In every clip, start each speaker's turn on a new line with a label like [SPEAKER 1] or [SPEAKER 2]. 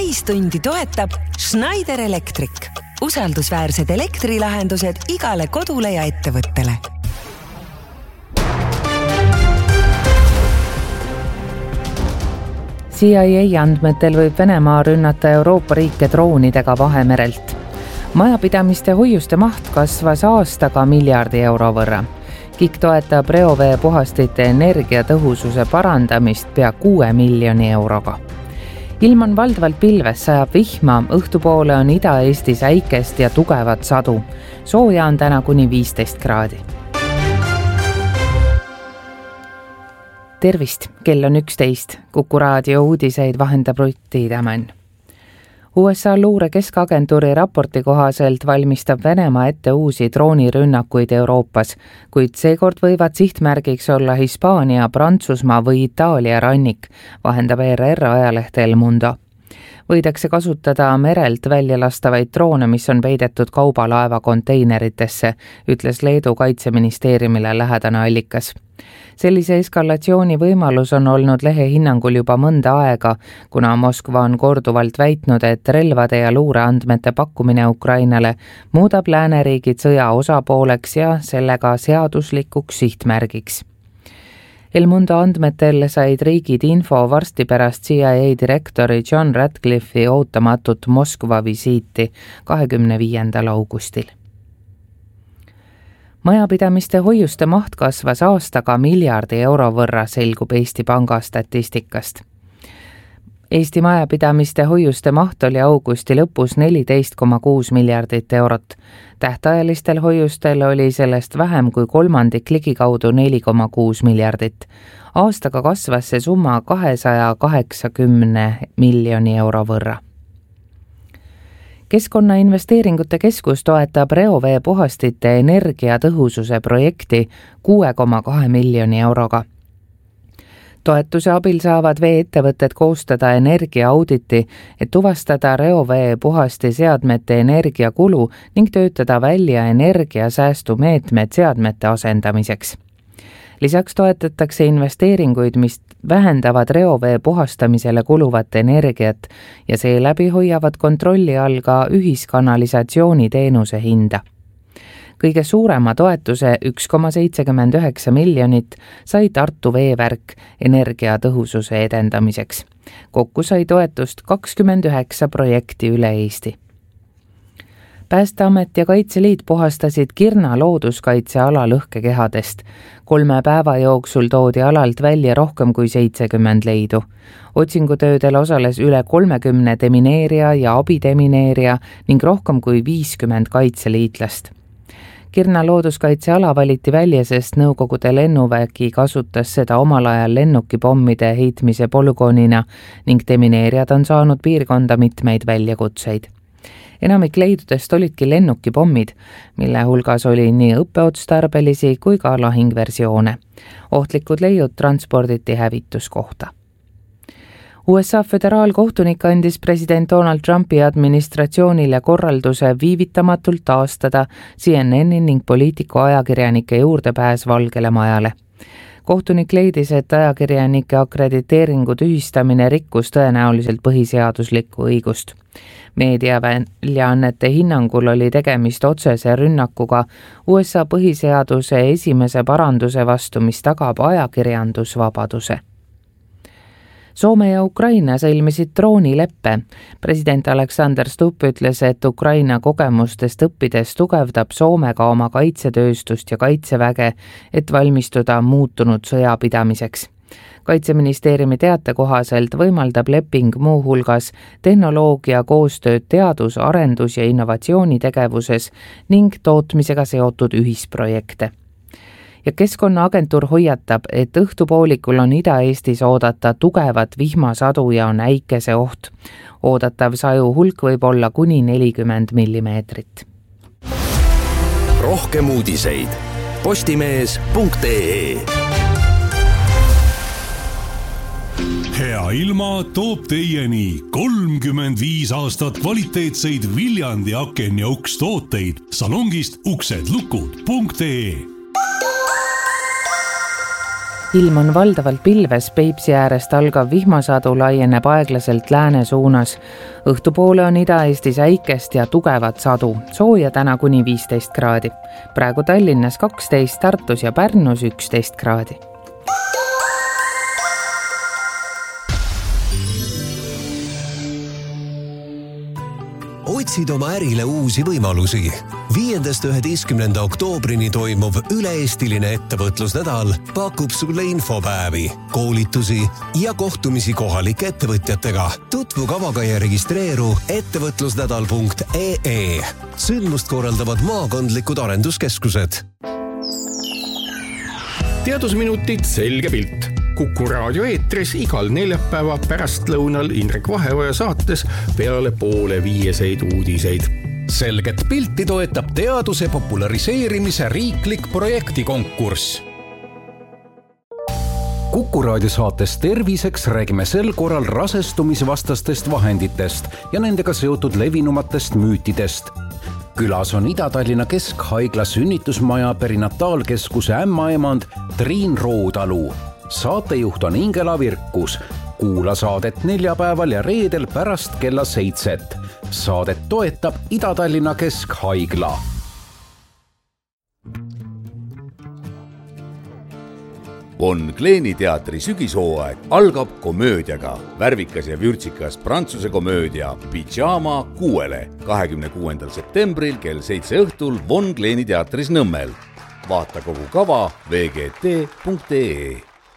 [SPEAKER 1] täistundi toetab Schneider Electric. Usaldusväärsed elektrilahendused igale kodule ja ettevõttele.
[SPEAKER 2] CIA andmetel võib Venemaa rünnata Euroopa riike droonidega Vahemerelt. Majapidamiste hoiuste maht kasvas aastaga miljardi euro võrra. KIK toetab reovee puhastite energiatõhususe parandamist pea 6 miljoni euroga. Ilm on valdavalt pilves, sajab vihma, õhtupoole on Ida-Eestis äikest ja tugevat sadu. Sooja on täna kuni 15 kraadi. Tervist, kell on 11. Kuku raadio uudiseid vahendab Rutti Tämän. USA luure keskagentuuri raporti kohaselt valmistab Venemaa ette uusi droonirünnakuid Euroopas, kuid seekord võivad sihtmärgiks olla Hispaania, Prantsusmaa või Itaalia rannik, vahendab ERR ajaleht El Mundo. Võidakse kasutada merelt välja lastavaid droone, mis on peidetud kaubalaeva konteineritesse, ütles Leedu kaitseministeeriumile lähedane allikas. Sellise eskalatsiooni võimalus on olnud lehe hinnangul juba mõnda aega, kuna Moskva on korduvalt väitnud, et relvade ja luureandmete pakkumine Ukrainale muudab lääneriigid sõja osapooleks ja sellega seaduslikuks sihtmärgiks. El Mundo andmetel said riigid info varsti pärast CIA direktori John Ratcliffe'i ootamatut Moskva visiiti 25. augustil. Majapidamiste hoiuste maht kasvas aastaga miljardi euro võrra, selgub Eesti Panga statistikast. Eesti majapidamiste hoiuste maht oli augusti lõpus 14,6 miljardit eurot. Tähtajalistel hoiustel oli sellest vähem kui kolmandik ligikaudu 4,6 miljardit. Aastaga kasvas see summa 280 miljoni euro võrra. Keskkonnainvesteeringute keskus toetab reovee puhastite energiatõhususe projekti 6,2 miljoni euroga. Toetuse abil saavad vee-ettevõtted koostada energiaauditi, et tuvastada reovee puhasti seadmete energiakulu ning töötada välja energiasäästumeetmed seadmete asendamiseks. Lisaks toetatakse investeeringuid, mis vähendavad reovee puhastamisele kuluvat energiat ja seeläbi hoiavad kontrolli all ka ühiskanalisatsiooni teenuse hinda. Kõige suurema toetuse 1,79 miljonit sai Tartu veevärk energiatõhususe edendamiseks. Kokku sai toetust 29 projekti üle Eesti. Päästeamet ja Kaitseliit puhastasid Kirna looduskaitseala lõhkekehadest. 3 päeva jooksul toodi alalt välja rohkem kui 70 leidu. Otsingutöödel osales üle 30 demineeria ja abidemineeria ning rohkem kui 50 kaitseliitlast. Kirna looduskaitseala valiti välja, sest Nõukogude lennuvägi kasutas seda omal ajal lennukipommide heitmise polügoonina ning demineerijad on saanud piirkonda mitmeid väljakutseid. Enamik leidudest olidki lennukipommid, mille hulgas oli nii õppeotstarbelisi kui ka lahingversioone. Ohtlikud leiud transporditi hävituskohta. USA föderaalkohtunik andis president Donald Trumpi administratsioonile korralduse viivitamatult taastada CNN-i ning poliitiku ajakirjanike juurdepääs Valgele Majale. Kohtunik leidis, et ajakirjanike akrediteeringu tühistamine rikkus tõenäoliselt põhiseaduslikku õigust. Meediaväljaannete hinnangul oli tegemist otsese rünnakuga USA põhiseaduse esimese paranduse vastu, mis tagab ajakirjandusvabaduse. Soome ja Ukraina sõlmisid droonileppe. President Alexander Stubb ütles, et Ukraina kogemustest õppides tugevdab Soome ka oma kaitsetööstust ja kaitseväge, et valmistuda muutunud sõjapidamiseks. Kaitseministeeriumi teate kohaselt võimaldab leping muu hulgas tehnoloogia koostööd teadus-, arendus- ja innovatsioonitegevuses ning tootmisega seotud ühisprojekte. Ja Keskkonnaagentuur hoiatab, et õhtupoolikul on Ida-Eestis oodata tugevat vihmasadu ja on äikese oht. Oodatav saju hulk võib olla kuni 40 millimeetrit.
[SPEAKER 3] Rohkem uudiseid postimees.ee.
[SPEAKER 4] Hea ilma toob teieni 35 aastat kvaliteetseid Viljandi aken- ja ukstooteid salongist uksedlukud.ee.
[SPEAKER 2] ilm on valdavalt pilves, Peipsi äärest algav vihmasadu laieneb aeglaselt lääne suunas. Õhtupoole on Ida-Eestis äikest ja tugevat sadu, sooja täna kuni 15 kraadi. Praegu Tallinnas 12, Tartus ja Pärnus 11 kraadi.
[SPEAKER 3] Otsid oma ärile uusi võimalusi. 5.–11. oktoobrini toimuv üle-eestiline ettevõtlusnädal pakub sulle infopäevi, koolitusi ja kohtumisi kohalike ettevõtjatega. Tutvu kavaga ja registreeru ettevõtlusnädal.ee. Sündmust korraldavad maakondlikud arenduskeskused.
[SPEAKER 5] Teadusminutid selge pilt. Kuku raadio eetris igal neljapäeva pärastlõunal Indrek Vaheoja saates peale 4:30 uudiseid.
[SPEAKER 6] Selget pilti toetab teaduse populariseerimise riiklik projektikonkurss. Kuku raadio saates Terviseks räägime sel korral rasestumisvastastest vahenditest ja nendega seotud levinumatest müütidest. Külas on Ida-Tallinna Keskhaigla sünnitusmaja perinataalkeskuse ämmaemand Triin Roodalu. Saatejuht on Ingela Virkus. Kuula saadet neljapäeval ja reedel pärast kella 7. Saadet toetab Ida-Tallinna Keskhaigla.
[SPEAKER 7] Von Kleeni teatri sügishooaeg algab komöödiaga. Värvikas ja vürtsikas prantsuse komöödia Pyjama 6. 26. septembril kell 7 õhtul Von Kleeni teatris Nõmmel. Vaata kogu kava vgt.ee.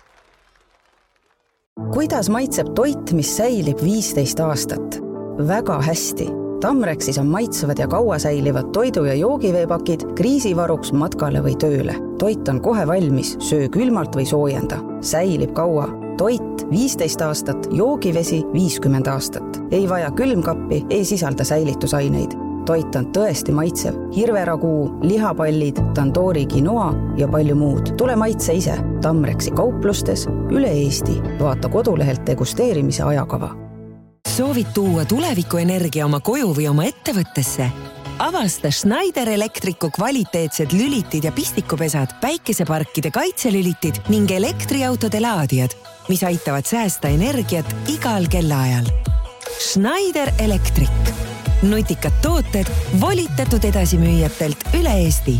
[SPEAKER 8] Kuidas maitseb toit, mis säilib 15 aastat? Väga hästi. Tamrexis on maitsevad ja kaua säilivad toidu- ja joogiveepakid kriisivaruks matkale või tööle. Toit on kohe valmis, söö külmalt või soojenda. Säilib kaua. Toit 15 aastat, joogivesi 50 aastat. Ei vaja külmkappi, ei sisalda säilitusaineid. Toit on tõesti maitsev. Hirveraguu, lihapallid, tandoori quinoa ja palju muud. Tule maitse ise. Tamrexi kauplustes üle Eesti. Vaata kodulehelt degusteerimise ajakava.
[SPEAKER 1] Soovid tuua tulevikuenergia oma koju või oma ettevõttesse? Avasta Schneider Electricu kvaliteetsed lülitid ja pistikupesad, päikeseparkide kaitselülitid ning elektriautode laadijad, mis aitavad säästa energiat igal kellaajal. Schneider Electric. Nutikad tooted volitatud edasimüüjatelt üle Eesti.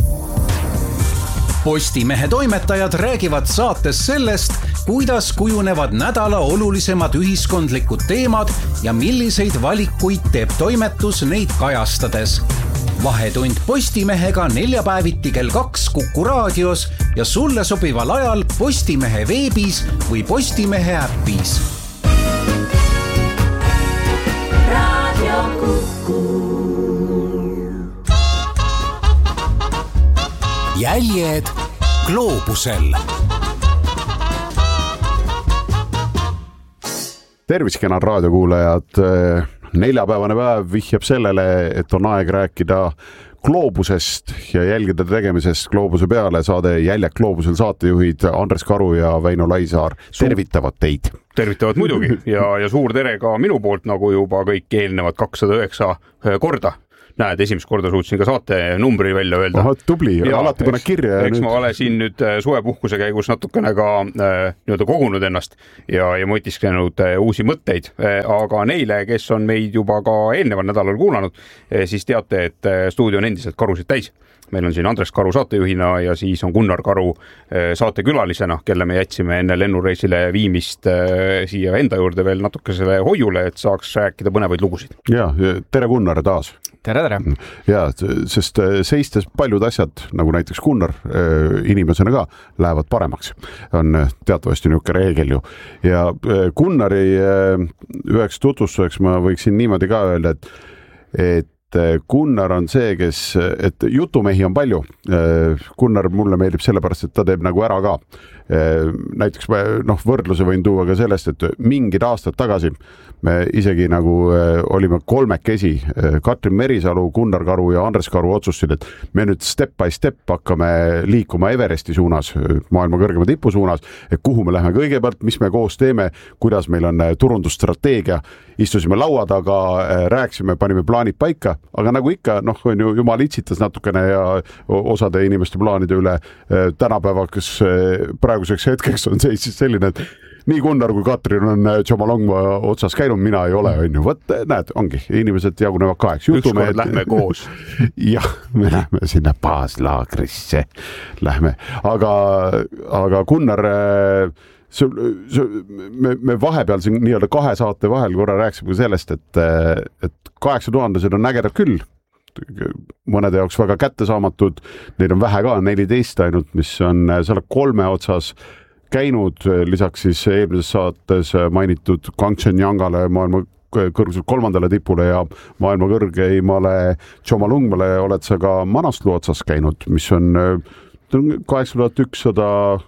[SPEAKER 6] Postimehe toimetajad räägivad saates sellest, kuidas kujunevad nädala olulisemad ühiskondlikud teemad ja milliseid valikuid teeb toimetus neid kajastades. Vahetund Postimehega neljapäeviti kell 2 Kuku raadios ja sulle sobival ajal Postimehe veebis või Postimehe äppis. Radio Kuku. Jäljed gloobusel.
[SPEAKER 9] Tervis, kenad raadiokuulajad. Neljapäevane päev vihjab sellele, et on aeg rääkida gloobusest ja jälgida tegemisest gloobuse peale. Saade Jäljed gloobusel saatejuhid Andres Karu ja Väino Laisaar tervitavad teid.
[SPEAKER 5] Tervitavad muidugi ja suur tere ka minu poolt, nagu juba kõik eelnevad 209 korda. Näed, esimest korda suutsin ka saate numbri välja öelda.
[SPEAKER 9] Aha, tubli, alati paned kirja.
[SPEAKER 5] Eks ma olen siin nüüd suvepuhkuse käigus natukene ka kogunud ennast ja mõtisklenud uusi mõtteid, aga neile, kes on meid juba ka eelneval nädalal kuulanud, siis teate, et stuudio on endiselt karusid täis. Meil on siin Andres Karu saatejuhina ja siis on Gunnar Karu saatekülalisena, kelle me jätsime enne lennureisile viimist siia enda juurde veel natukesele hoiule, et saaks rääkida põnevaid lugusid.
[SPEAKER 9] Ja, tere Gunnar taas.
[SPEAKER 10] Tere.
[SPEAKER 9] Ja, sest seistes paljud asjad, nagu näiteks Gunnar inimesena ka, lähevad paremaks. On teatavasti niuke reegel ju. Ja Gunnari üheks tutvustuseks ma võiksin niimoodi ka öelda, et Gunnar on see, et jutumehi on palju. Gunnar mulle meeldib sellepärast, et ta teeb nagu ära ka. Näiteks võrdluse võin tuua ka sellest, et mingid aastad tagasi me isegi nagu olime kolmekesi, Katrin Merisalu, Gunnar Karu ja Andres Karu otsustasid, et me nüüd step by step hakkame liikuma Everesti suunas, maailma kõrgema tipu suunas, et kuhu me läheme kõigepealt, mis me koos teeme, kuidas meil on turundusstrateegia. Istusime laua taga, rääksime, panime plaanid paika aga nagu ikka, on ju jumal itsitas natukene ja osade inimeste plaanide üle tänapäeva, kes praeguseks hetkeks on seis siis selline, et nii Gunnar kui Katrin on Tšomalongma otsas käinud, mina ei ole, on ju. Võt, näed, ongi, inimesed jagunevad kaheks.
[SPEAKER 5] Ükskord lähme koos.
[SPEAKER 9] Jah, me lähme sinna baaslaagrisse. Lähme. Aga Gunnar, me vahepeal siin nii-öelda 2 saate vahel korra rääkisime sellest, et 8000 on ägedad küll. Mõnede jaoks väga kättesaamatud. Neid on vähe ka, 14 ainult, mis on selle 3 otsas käinud, lisaks siis eelmises saates mainitud Kangchenjangale, maailma kõrguselt 3. tipule ja maailma kõrgeimale Tšomalungmale oled sa ka Manaslu otsas käinud, mis on 8163.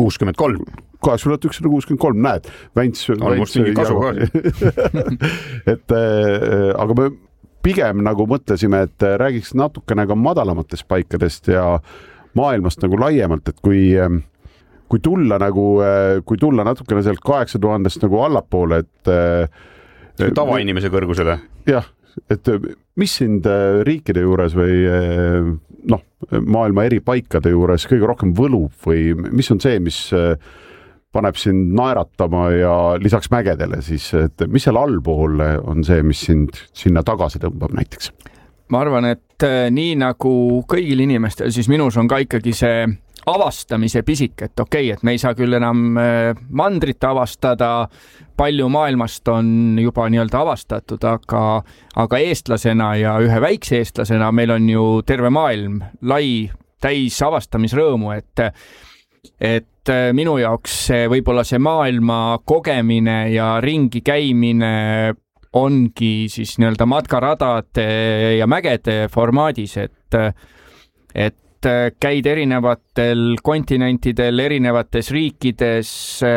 [SPEAKER 9] 8163, näed, Vänts.
[SPEAKER 5] On must mingi kasu ka.
[SPEAKER 9] Aga me pigem nagu mõtlesime, et räägiks natukene ka madalamatest paikadest ja maailmast nagu laiemalt, et kui tulla natukene sealt 8000 nagu allapoole, et
[SPEAKER 5] tavainimese kõrgusele.
[SPEAKER 9] Jah, et mis sind riikide juures või maailma eri paikade juures kõige rohkem võlub või mis on see, mis paneb sind naeratama ja lisaks mägedele siis, et mis seal allpool on see, mis sind sinna tagasi tõmbab näiteks?
[SPEAKER 10] Ma arvan, et nii nagu kõigil inimestel, siis minus on ka ikkagi see avastamise pisik, et okei, et me ei saa küll enam mandrit avastada, palju maailmast on juba nii-öelda avastatud, aga eestlasena ja ühe väikse eestlasena meil on ju terve maailm lai täis avastamisrõõmu, et minu jaoks võib-olla see maailma kogemine ja ringi käimine ongi siis nii-öelda matkaradade ja mägede formaadis, et käid erinevatel kontinentidel, erinevates riikides,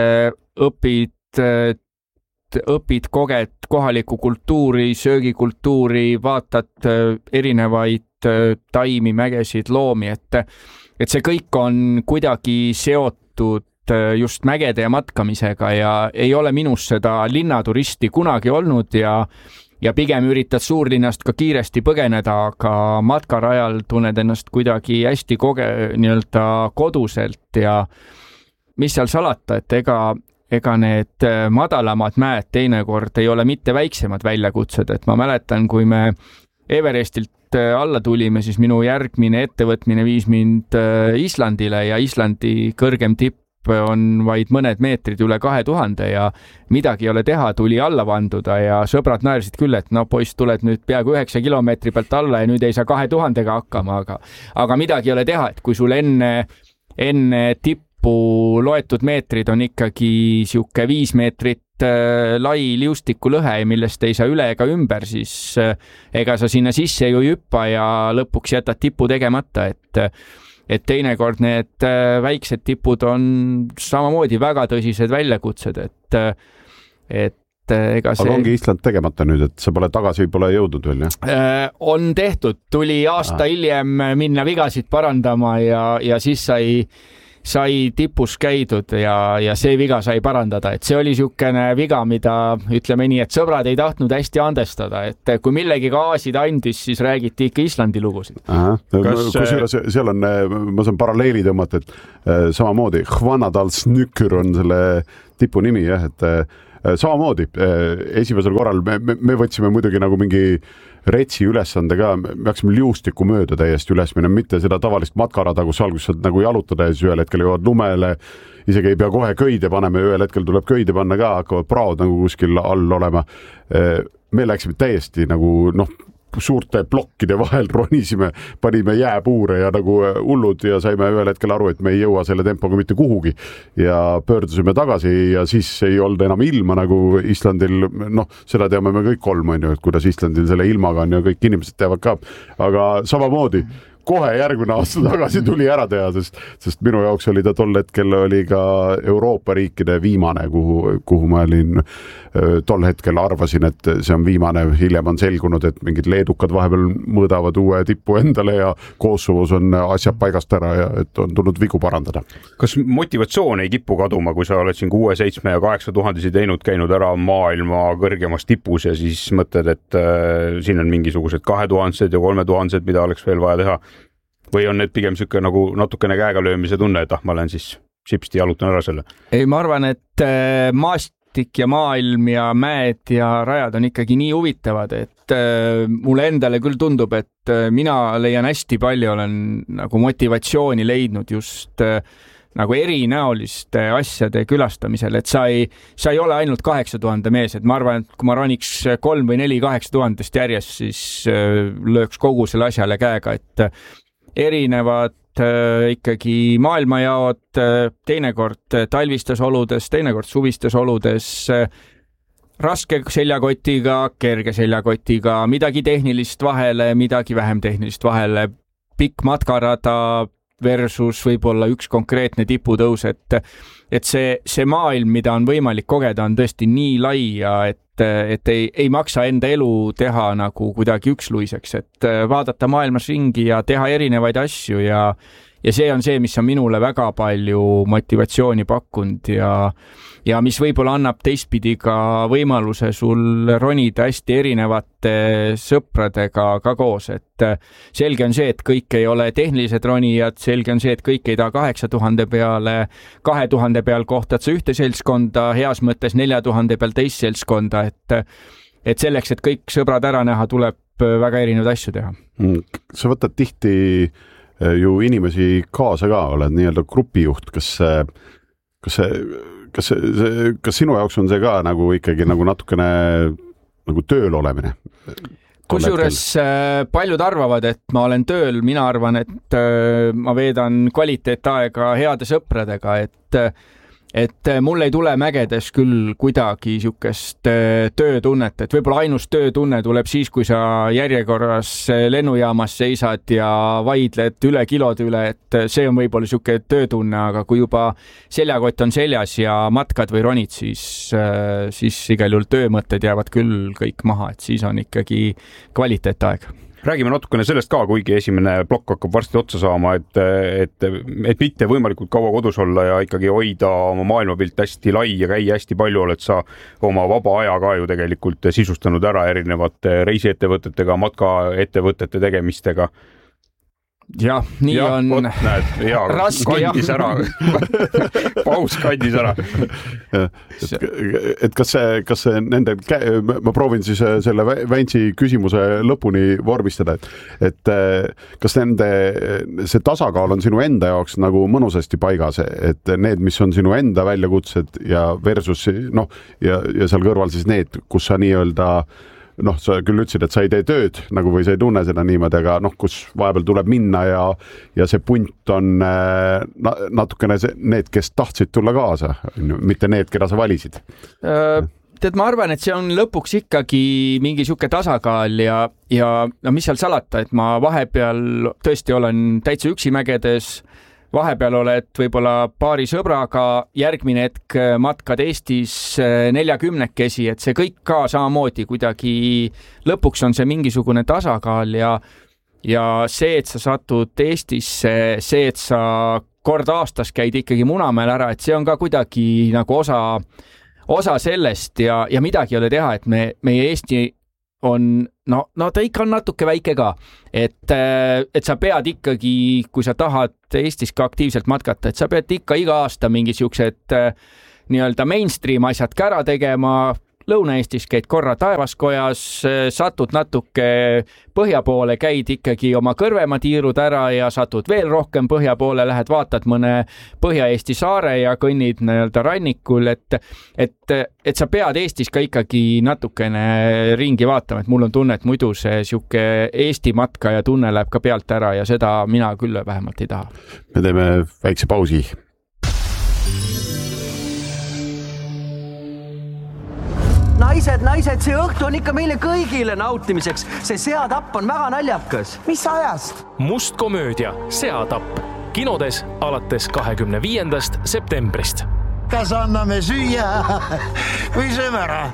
[SPEAKER 10] õpid, koged kohalikku kultuuri, söögikultuuri, vaatad erinevaid taimi, mägesid, loomi, et see kõik on kuidagi seotud just mägede ja matkamisega ja ei ole minus seda linnaturisti kunagi olnud ja pigem üritad suurlinnast ka kiiresti põgeneda, aga matkarajal tunned ennast kuidagi hästi nii-öelda koduselt ja mis seal salata, et ega need madalamad mäed teinekord ei ole mitte väiksemad väljakutsed, et ma mäletan, kui me Everestilt alla tulime, siis minu järgmine ettevõtmine viis mind Islandile ja Islandi kõrgem tipp on vaid mõned meetrid üle 2000 ja midagi ei ole teha, tuli alla vanduda ja sõbrad naersid küll, et poiss, tuled nüüd peaaegu 9 kilomeetri pealt alla ja nüüd ei saa 2000-ga hakkama, aga midagi ei ole teha, et kui sul enne tippu loetud meetrid on ikkagi siuke 5 meetrit lai liustikulõhe, millest ei saa üle ega ümber, siis ega sa sinna sisse ju ei hüppa ja lõpuks jätad tipu tegemata, et teinekord need väiksed tipud on samamoodi väga tõsised väljakutsed, et ega see...
[SPEAKER 9] Aga ongi Island tegemata nüüd, et sa pole jõudnud veel, jah?
[SPEAKER 10] On tehtud, tuli aasta hiljem minna vigasid parandama ja siis sai tipus käidud ja see viga sai parandada, et see oli niisugune viga, mida ütleme nii, et sõbrad ei tahtnud hästi andestada, et kui millegi gaasid andis, siis räägiti ikka Islandi lugusid.
[SPEAKER 9] Kusjuures seal on, ma saan paralleeli tõmmata, et samamoodi Hvanadalsnükür on selle tipu nimi, jah, et samamoodi esimesel korral me võtsime muidugi nagu mingi retsi ülesande ka, me haksime liustiku mööda täiesti üles minema, mitte seda tavalist matkarada, kus alguses saad nagu jalutada ja siis ühel hetkel jõuad lumele, isegi ei pea kohe köide panema ja ühel hetkel tuleb köide panna ka, hakkavad praod nagu kuskil all olema. Me läksime täiesti nagu suurte plokkide vahel ronisime, panime jääpuure ja nagu hullud ja saime ühel hetkel aru, et me ei jõua selle tempoga mitte kuhugi ja pöördusime tagasi ja siis ei olnud enam ilma nagu Islandil, seda teame me kõik kolm, on ju, et kuidas Islandil selle ilmaga on ja kõik inimesed teavad ka, aga samamoodi kohe järgmine aasta tagasi tuli ära teha, sest minu jaoks oli ta tol hetkel oli ka Euroopa riikide viimane, kuhu ma olin tol hetkel arvasin, et see on viimane. Hiljem on selgunud, et mingid leedukad vahepeal mõõdavad uue tippu endale ja Kosovos on asjad paigast ära ja et on tulnud vigu parandada.
[SPEAKER 5] Kas motivatsioon ei kipu kaduma, kui sa oled siin 6, 7 ja 8 tuhandesi käinud ära maailma kõrgemas tipus ja siis mõtled, et siin on mingisugused 2000 ja 3000, mida oleks veel vaja teha? Või on need pigem siuke nagu natukene käega löömise tunne, et ma lähen siis sipsti jalutan ära selle?
[SPEAKER 10] Ei, ma arvan, et maastik ja maailm ja mäed ja rajad on ikkagi nii huvitavad, et mulle endale küll tundub, et mina leian hästi palju, olen nagu motivatsiooni leidnud just nagu erinäoliste asjade külastamisel, et sa ei ole ainult 8000 mees, et ma arvan, et kui ma roniks 3 või 4 8000 järjest, siis lööks kogu selle asjale käega, et erinevad ikkagi maailmajaod, teinekord talvistes oludes, teinekord suvistes oludes, raske seljakotiga, kerge seljakotiga, midagi tehnilist vahele, midagi vähem tehnilist vahele, pikk matkarada versus võib-olla üks konkreetne tiputõus, et see maailm, mida on võimalik kogeda, on tõesti nii lai ja et ei maksa enda elu teha nagu kuidagi üksluiseks, et vaadata maailmas ringi ja teha erinevaid asju ja see on see, mis on minule väga palju motivatsiooni pakkunud ja mis võib-olla annab teistpidi ka võimaluse sul ronida hästi erinevate sõpradega ka koos, et selge on see, et kõik ei ole tehnilised ronijad, selge on see, et kõik ei taha 8000 peale, 2000 peal kohtad sa ühte seltskonda, heas mõttes 4000 peal teist seltskonda, et selleks, et kõik sõbrad ära näha, tuleb väga erinevaid asju teha.
[SPEAKER 9] Sa võtad tihti ju inimesi kaasa ka, oled nii-öelda grupijuht, kas sinu jaoks on see ka nagu ikkagi nagu natukene nagu tööl olemine?
[SPEAKER 10] Kusjuures paljud arvavad, et ma olen tööl, mina arvan, et ma veedan kvaliteetaega heade sõpradega, et mul ei tule mägedes küll kuidagi siukest töötunnet, et võib-olla ainus töötunne tuleb siis, kui sa järjekorras lennujaamas seisad ja vaidled üle kilode üle, et see on võib-olla siuke töötunne, aga kui juba seljakott on seljas ja matkad või ronid, siis igal juhul töömõtted jäävad küll kõik maha, et siis on ikkagi kvaliteetaeg.
[SPEAKER 5] Räägime natukene sellest ka, kuigi esimene plokk hakkab varsti otsa saama, et mitte võimalikult kaua kodus olla ja ikkagi hoida oma maailmapilt hästi lai ja käia hästi palju, oled sa oma vaba aja ka ju tegelikult sisustanud ära erinevate reisiettevõtetega, matkaettevõtete tegemistega.
[SPEAKER 10] Jah, nii ja, on raske
[SPEAKER 5] kandis ära. Paus kandis ära.
[SPEAKER 9] Et kas see nende, ma proovin siis selle Väntsi küsimuse lõpuni vormistada, et kas see tasakaal on sinu enda jaoks nagu mõnusasti paigas, et need, mis on sinu enda väljakutsed ja versus ja seal kõrval siis need, kus sa nii-öelda sa küll ütlesid, et sa ei tee tööd nagu või sa ei tunne seda niimoodi, aga kus vahepeal tuleb minna ja see punt on natukene need, kes tahtsid tulla kaasa, mitte need, keda sa valisid.
[SPEAKER 10] Tead, ma arvan, et see on lõpuks ikkagi mingi siuke tasakaal ja mis seal salata, et ma vahepeal tõesti olen täitsa üksi mägedes, vahepeal oled võib-olla paari sõbraga, järgmine hetk matkad Eestis 40-kesi, et see kõik ka samamoodi kuidagi lõpuks on see mingisugune tasakaal ja see, et sa satud Eestisse, see, et sa kord aastas käid ikkagi Munamäel ära, et see on ka kuidagi nagu osa sellest ja midagi ei ole teha, et meie Eesti on, ta ikka on natuke väike ka, et sa pead ikkagi, kui sa tahad Eestis ka aktiivselt matkata, et sa pead ikka iga aasta mingi siuksed nii-öelda mainstream asjad ka ära tegema, Lõuna-Eestis käid korra Taevaskojas, satud natuke põhja poole, käid ikkagi oma kõrvema tiirud ära ja satud veel rohkem põhja poole, lähed vaatad mõne Põhja-Eesti saare ja kõnnid nii-öelda rannikul, et sa pead Eestis ka ikkagi natukene ringi vaatama, et mul on tunne, et muidu see siuke Eesti matka ja tunne läheb ka pealt ära ja seda mina küll vähemalt ei taha.
[SPEAKER 9] Me teeme väikse pausi.
[SPEAKER 11] naised, see õhtu on ikka meile kõigile nautimiseks. See seatapp on väga naljakas.
[SPEAKER 12] Mis ajast?
[SPEAKER 13] Must komöödia Seatapp. Kinodes alates 25. septembrist.
[SPEAKER 12] Kas anname süüa või sööme?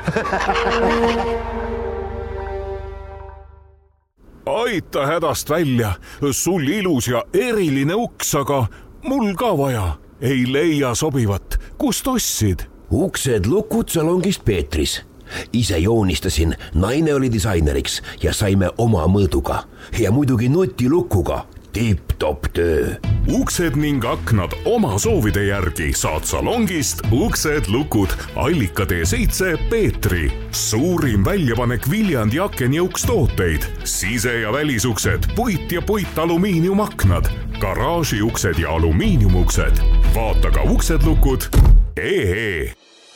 [SPEAKER 4] Aita hädast välja. Sul ilus ja eriline uks, aga mul ka vaja. Ei leia sobivat. Kust ostsid?
[SPEAKER 14] Uksed lukud salongist Peetris. Ise joonistasin, naine oli disaineriks ja saime oma mõõduga. Ja muidugi nutilukuga. Tipp-top töö.
[SPEAKER 4] Uksed ning aknad oma soovide järgi saad salongist Uksed lukud Allika T7 Peetri. Suurim väljapanek Viljandi akenjõuks tooteid. Sise- ja välisuksed, puit ja puitalumiiniumaknad, garaažiuksed ja alumiiniumuksed. Vaata ka uksedlukud.ee.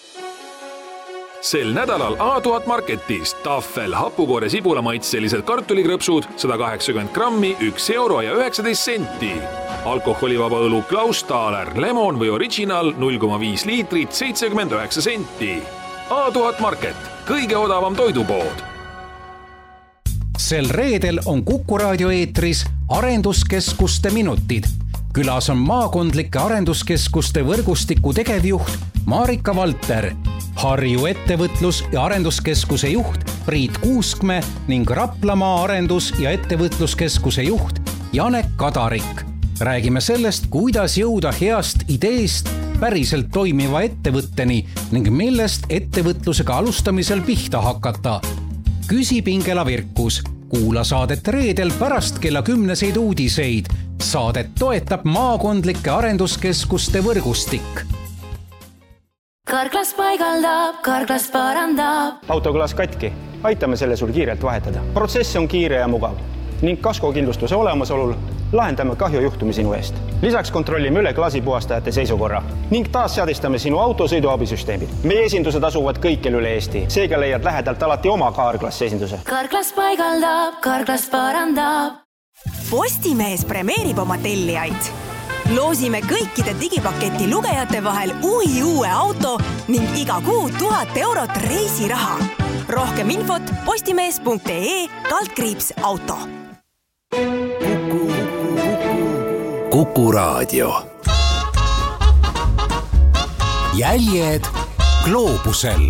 [SPEAKER 13] Sel nädalal A1000 Marketis Tafel hapukoore sibulamaitselised kartulikrõpsud 180 grammi, 1 euro ja 19 senti. Alkoholivaba õlu Klaus Thaler, lemon või original 0,5 liitrit, 79 senti. A1000 Market, kõige odavam toidupood.
[SPEAKER 6] Sel reedel on Kuku raadio eetris arenduskeskuste minutid. Külas on maakondlike arenduskeskuste võrgustiku tegevjuht Marika Valter, Harju ettevõtlus- ja arenduskeskuse juht Priit Kuuskme ning Raplamaa arendus- ja ettevõtluskeskuse juht Janek Kadarik. Räägime sellest, kuidas jõuda heast ideest päriselt toimiva ettevõtteni ning millest ettevõtlusega alustamisel pihta hakata. Küsi Pingela Virkus. Kuula saadet reedel pärast kella 10 uudiseid. Saadet toetab maakondlike arenduskeskuste võrgustik.
[SPEAKER 15] Karklas paigaldab, Karklas parandab.
[SPEAKER 16] Autoklaas katki. Aitame selle sul kiirelt vahetada. Protsess on kiire ja mugav. Ning kaskokindlustuse olemasolul lahendame kahjujuhtumi sinu eest. Lisaks kontrollime üle klaasipuhastajate seisukorra ning taas seadistame sinu auto sõiduabisüsteemid. Meie esindused asuvad kõikjal üle Eesti. Seega leiad lähedalt alati oma Karklas esinduse.
[SPEAKER 15] Karklas paigaldab, Karklas parandab.
[SPEAKER 17] Postimees premeerib oma tellijaid. Loosime kõikide digipaketi lugejate vahel uue auto ning iga kuu 1000 eurot reisiraha. Rohkem infot postimees.ee/auto.
[SPEAKER 14] Kuku raadio. Jäljed gloobusel.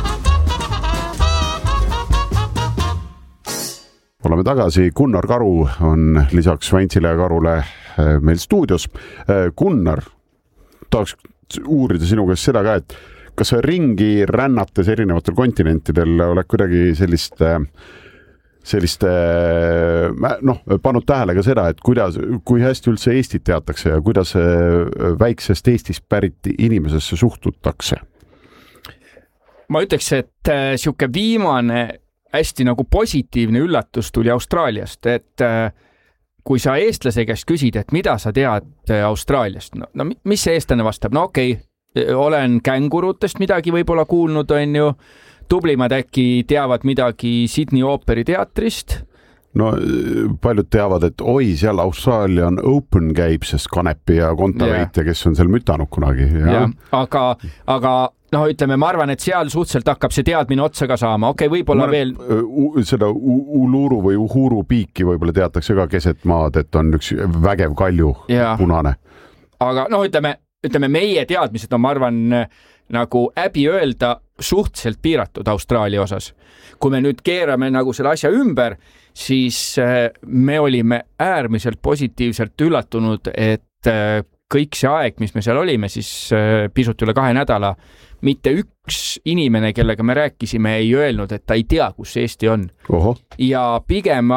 [SPEAKER 9] Oleme tagasi. Gunnar Karu on lisaks Vantsile ja Karule meil stuudios. Gunnar, tahaks uurida sinu käest seda ka, et kas sa ringi rännates erinevatel kontinentidel oled kuidagi selliste pannud tähele ka seda, et kui hästi üldse Eestit teatakse ja kuidas väiksest Eestist pärit inimesesse suhtutakse?
[SPEAKER 10] Ma ütleks, et siuke viimane hästi nagu positiivne üllatus tuli Austraaliast, et kui sa eestlase käest küsid, et mida sa tead Austraaliast, no mis see eestlane vastab? No okei, olen kängurutest midagi võib-olla kuulnud, on ju, tublimad äkki teavad midagi Sydney ooperi teatrist.
[SPEAKER 9] No paljud teavad, et oi, seal Australian Open käib, sest Kanepi ja Kontaveitja, kes on seal mütanud kunagi.
[SPEAKER 10] Ja, aga ütleme, ma arvan, et seal suhteliselt hakkab see teadmine otsa ka saama. Okei, võib-olla veel...
[SPEAKER 9] Seda Uluru või Uhuru piiki võib-olla teatakse ka keset maad, et on üks vägev kalju punane.
[SPEAKER 10] Aga ütleme, meie teadmised on, ma arvan, nagu äbi öelda suhteliselt piiratud Austraalia osas. Kui me nüüd keerame nagu selle asja ümber, siis me olime äärmiselt positiivselt üllatunud, et kõik see aeg, mis me seal olime, siis pisut üle 2 nädala, mitte üks inimene, kellega me rääkisime, ei öelnud, et ta ei tea, kus Eesti on.
[SPEAKER 9] Oho.
[SPEAKER 10] Ja pigem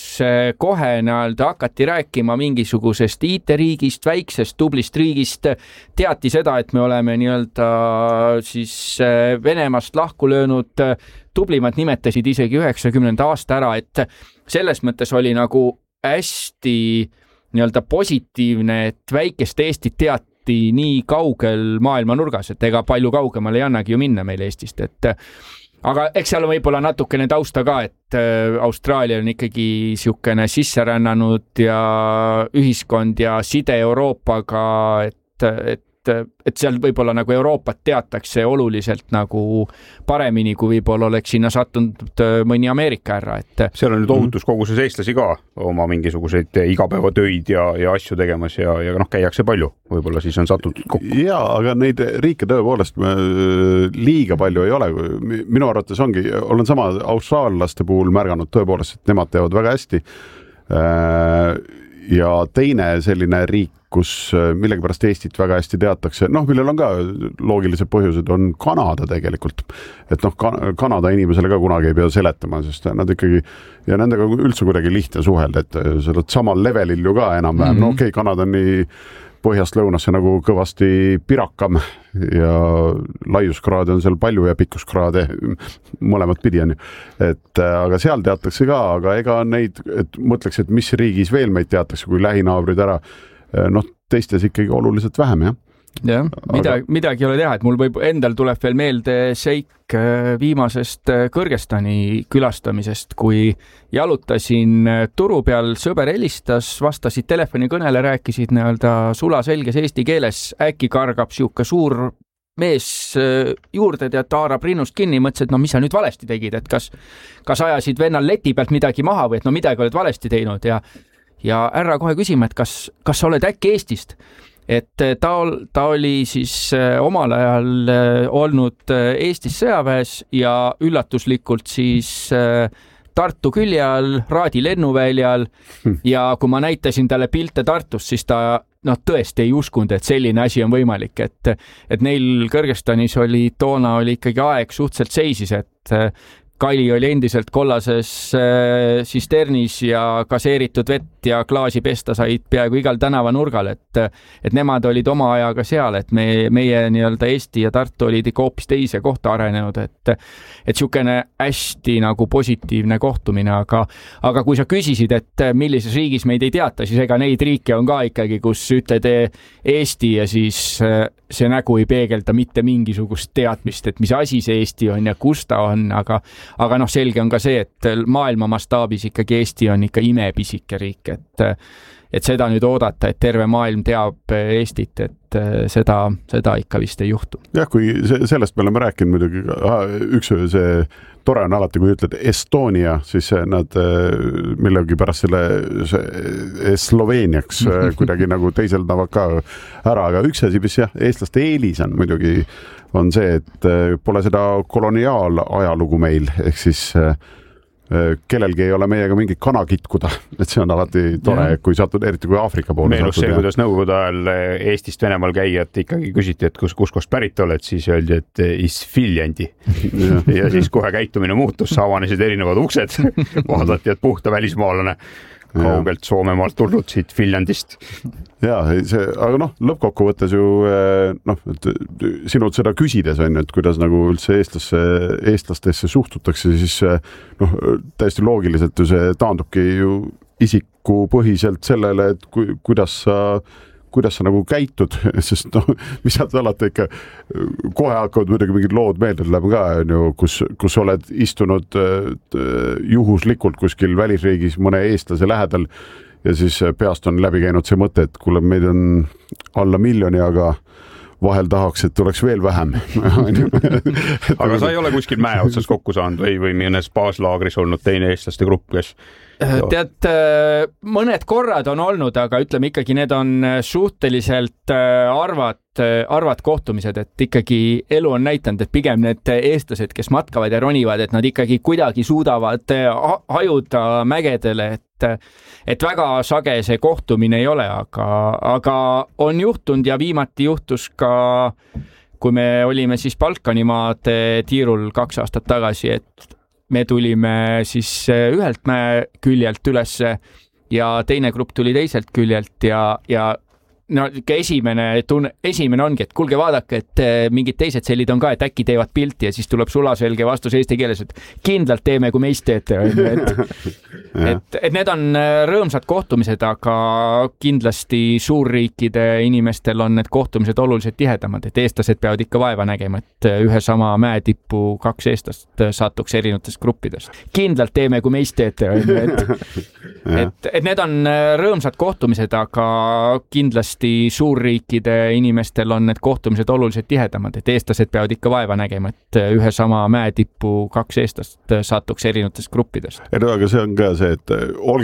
[SPEAKER 10] hakati rääkima mingisugusest IT-riigist, väiksest tublist riigist, teati seda, et me oleme siis Venemaast lahku löönud, tublimad nimetasid isegi 90. aasta ära, et selles mõttes oli nagu hästi positiivne, et väikest Eestit teati nii kaugel maailma nurgas, et ega palju kaugemale ei annagi ju minna meil Eestist, aga eks seal on võib-olla natukene tausta ka, et Austraalia on ikkagi siukene sisserännanud ja ühiskond ja side Euroopaga, et et seal võib-olla nagu Euroopat teatakse oluliselt nagu paremini, kui võib-olla oleks sinna sattunud mõni Ameerika ära, et
[SPEAKER 5] seal on nüüd ohutus koguses eestlasi ka oma mingisuguseid igapäevatöid ja asju tegemas ja käiakse palju, võib-olla siis on sattunud kokku.
[SPEAKER 9] Jaa, aga neid riike tõepoolest liiga palju ei ole. Minu arvates ongi, olen sama austraallaste puhul märganud tõepoolest, et nemad teevad väga hästi. Ja teine selline riik, kus millegipärast Eestit väga hästi teatakse, millel on ka loogilised põhjused, on Kanada tegelikult. Et Kanada inimesele ka kunagi ei pea seletama, sest nad ikkagi, ja nendega üldse kuidagi lihtne suhelda, et sa oled samal levelil ju ka enam-vähem. Okei, Kanada on nii põhjast lõunasse nagu kõvasti pirakam ja laiuskraade on seal palju ja pikkuskraade mõlemad pidi on ju. Aga seal teatakse ka, aga ega neid, et mõtleks, et mis riigis veel meid teatakse, kui lähinaabrid ära, teistes ikkagi oluliselt vähem, jah.
[SPEAKER 10] Jah, midagi ei ole teha, et mul endal tuleb veel meelde seik viimasest Kõrgõzstani külastamisest, kui jalutasin turu peal, sõber helistas, vastasid telefonikõnele, rääkisid sulaselges eesti keeles, äkki kargab siuke suur mees juurde, tead, haarab rinnust kinni, mõtles, et mis sa nüüd valesti tegid, et kas ajasid vennal leti pealt midagi maha või et midagi oled valesti teinud ja härra kohe küsima, et kas sa oled äkki Eestist? Et ta oli siis omal ajal olnud Eestis sõjaväes ja üllatuslikult siis Tartu külje all, Raadi lennuväljal ja kui ma näitasin talle pilte Tartust, siis ta tõesti ei uskunud, et selline asi on võimalik, et neil Kõrgõzstanis toona oli ikkagi aeg suhteliselt seisis, et Kali oli endiselt kollases sisternis ja gaseeritud vett ja klaasi pesta said peaaegu igal tänavanurgal, et nemad olid oma ajaga seal, et meie nii-öelda Eesti ja Tartu olid ikka hoopis teise kohta arenenud, et siukene hästi nagu positiivne kohtumine, aga kui sa küsisid, et millises riigis meid ei teata, siis ega neid riike on ka ikkagi, kus ütled Eesti ja siis see nägu ei peegelda mitte mingisugust teadmist, et mis asi see Eesti on ja kus ta on, aga selge on ka see, et maailma mastaabis ikkagi Eesti on ikka imepisike riik, et seda nüüd oodata, et terve maailm teab Eestit, et seda ikka vist ei juhtu.
[SPEAKER 9] Jah, kui sellest me oleme rääkinud muidugi, üks see tore on alati, kui ütled Estonia, siis nad millegi pärast selle Sloveeniaks kuidagi nagu teiseldavad ka ära, aga üks asi, mis eestlaste eelis on muidugi, on see, et pole seda koloniaalajalugu meil, ehk siis kellelgi ei ole meiega mingit kana kitkuda, et see on alati tore, kui satud, eriti kui Aafrika poole
[SPEAKER 5] satud. Meenus see, kuidas Nõukogude ajal Eestist Venemaal käijat ikkagi küsiti, et kus pärit oled, siis öeldi, et is Filjandi. ja siis kohe käitumine muutus, avanesid erinevad uksed, vaadati, et puhta välismaalane kaugelt Soomemaalt tulnud siit Filjandist.
[SPEAKER 9] Jaa, aga lõppkokkuvõttes ju sinult seda küsides on, et kuidas nagu üldse eestlastesse suhtutakse, siis täiesti loogiliselt ju see taandubki ju isikupõhiselt sellele, et kuidas sa nagu käitud, sest mis sealt alati ikka kohe hakkavad muidugi mingid lood meelde tulema ka, kus oled istunud juhuslikult kuskil välisriigis mõne eestlase lähedal ja siis peast on läbi käinud see mõte, et kuule, meid on alla 1 miljoni, aga vahel tahaks, et oleks veel vähem.
[SPEAKER 5] Aga sa ei ole kuskil mäe otsas kokku saanud või mõnes baaslaagris olnud teine eestlaste grupp, kes
[SPEAKER 10] tead, mõned korrad on olnud, aga ütleme ikkagi, need on suhteliselt arvad kohtumised, et ikkagi elu on näitanud, et pigem need eestlased, kes matkavad ja ronivad, et nad ikkagi kuidagi suudavad hajuda mägedele, et väga sage see kohtumine ei ole, aga on juhtunud ja viimati juhtus ka, kui me olime siis Balkanimaade tiirul 2 aastat tagasi, et me tulime siis ühelt mäe küljelt ülesse ja teine grupp tuli teiselt küljelt ja esimene ongi, et kuulge, vaadake, et mingid teised sellid on ka, et äkki teevad pilti ja siis tuleb sulaselge vastus eesti keeles, et kindlalt teeme, kui meist teete. et need on rõõmsad kohtumised, aga kindlasti suurriikide inimestel on need kohtumised oluliselt tihedamad, et eestlased peavad ikka vaeva nägema, et ühe sama mäetippu 2 eestlast satuks erinevatest gruppidest. Kindlalt teeme, kui meist teete, et need on rõõmsad kohtumised, aga kindlasti suurriikide inimestel on need kohtumised oluliselt tihedamad, et eestlased peavad ikka vaeva nägema, et ühe sama mäetippu 2 eestlast satuks erinevatest gruppidest.
[SPEAKER 9] Aga see on ka see, et olge